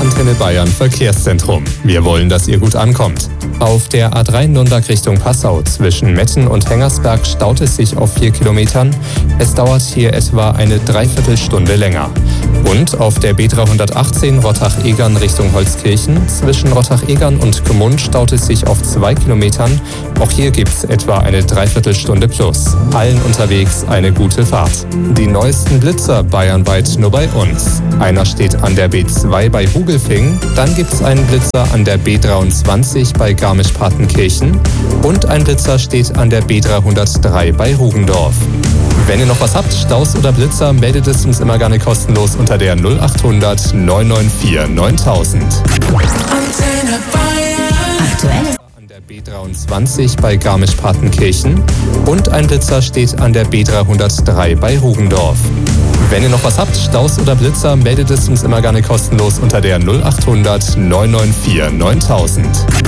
Antenne Bayern Verkehrszentrum. Wir wollen, dass ihr gut ankommt. Auf der A3 Nürnberg Richtung Passau zwischen Metten und Hengersberg staut es sich auf 4 Kilometern. Es dauert hier etwa eine Dreiviertelstunde länger. Und auf der B318 Rottach-Egern Richtung Holzkirchen zwischen Rottach-Egern und Gmund staut es sich auf 2 Kilometern. Auch hier gibt's etwa eine Dreiviertelstunde plus. Allen unterwegs eine gute Fahrt. Die neuesten Blitzer bayernweit nur bei uns. Einer steht an der B2 bei Hugelfing, dann gibt's einen Blitzer an der B23 bei Garmisch-Partenkirchen und ein Blitzer steht an der B303 bei Rugendorf. Wenn ihr noch was habt, Staus oder Blitzer, meldet es uns immer gerne kostenlos unter der 0800 994 9000. Aktuelle An der B23 bei Garmisch-Partenkirchen und ein Blitzer steht an der B303 bei Rugendorf. Wenn ihr noch was habt, Staus oder Blitzer, meldet es uns immer gerne kostenlos unter der 0800 994 9000.